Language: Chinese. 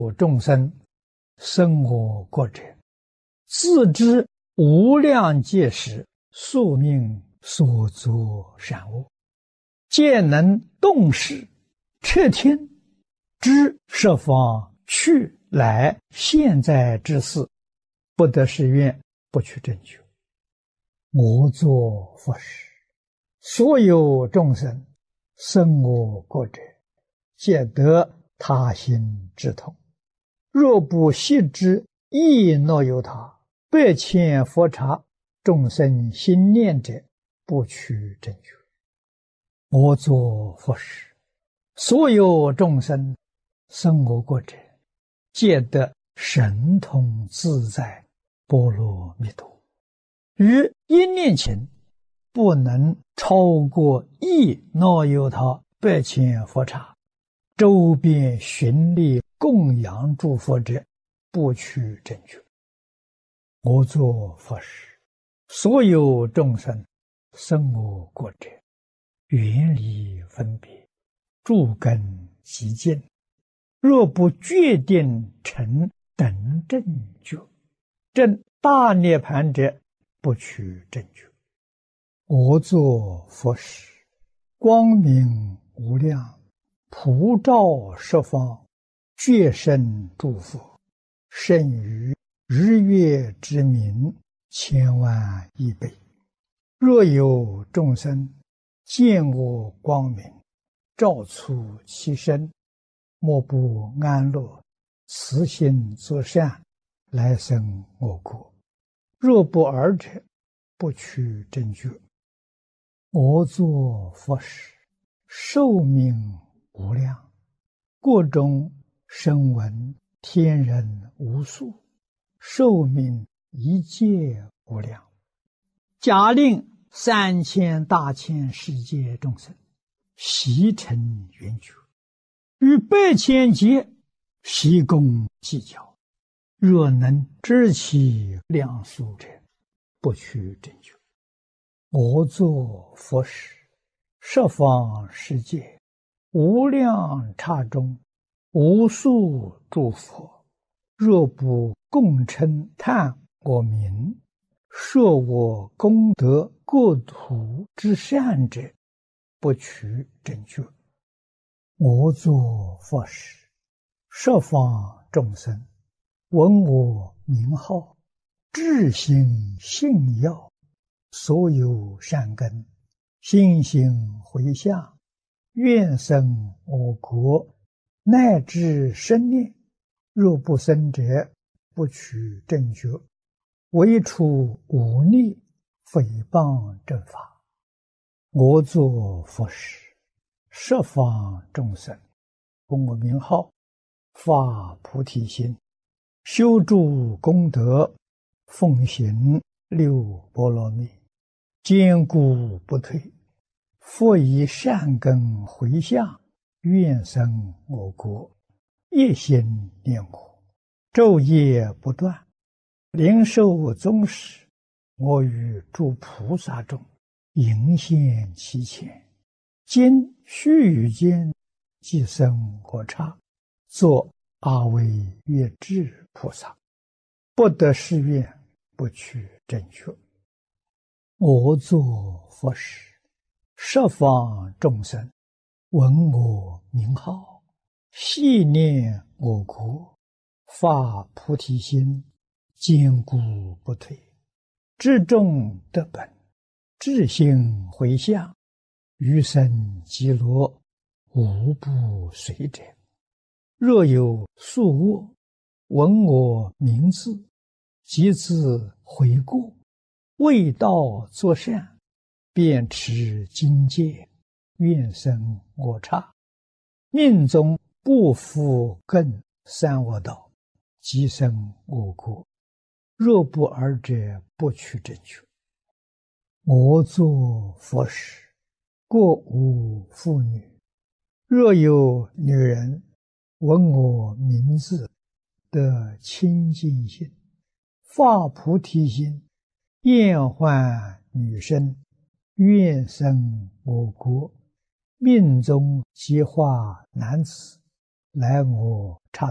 众生生我国者，自知无量劫时宿命所作善恶，皆能动识彻听，知十方去来现在之事，不得誓愿，不取正觉。我作佛时，所有众生生我国者，皆得他心之痛。若不悉知亦若有他，百千佛刹众生心念者，不取正觉。我作佛时，所有众生生我国者，皆得神通自在波罗蜜多。于一念前，不能超过亦若有他百千佛刹，周边寻力供养诸佛者，不取正觉。我作佛时，所有众生生我国者，远离分别，诸根极净，若不决定成等正觉，证大涅盘者，不取正觉。我作佛时，光明无量，普照十方，觉胜诸佛，胜于日月之明千万亿倍。若有众生见我光明，照出其身，莫不安乐，慈心作善，来生我国。若不尔者，不取正觉。我作佛时，寿命无量，国中声闻天人无数，寿命一切无量。假令3000大千世界众生悉成圆觉，于百千劫悉共计较，若能知其量数者，不取正觉。我作佛时，十方世界无量刹中，无数诸佛，若不共称叹我名，说我功德国土之善者，不取正觉。我作佛时，十方众生闻我名号，至心信要，所有善根心行回向，愿生我国，乃至生念，若不生者，不取正觉。唯除忤逆诽谤正法。我作佛时，十方众生闻我名号，发菩提心，修诸功德，奉行六波罗蜜，坚固不退，复以善根回向，愿生我国，一心念我，昼夜不断，灵受宗室，我与诸菩萨中迎现其前，今须臾间即生我刹，作阿惟越致菩萨，不得誓愿，不取正觉。我作佛时，十方众生闻我名号，系念我国，发菩提心，坚固不退，至众得本，至心回向，余生极乐，无不随者。若有宿恶，闻我名字，即自悔过，为道作善，便持经戒，愿生我刹。命中不复更三恶道，即生我国。若不尔者，不取正觉。我作佛时，国无妇女，若有女人闻我名字，得清净心，发菩提心，厌患女身，愿生我国，命中即化男子，来我刹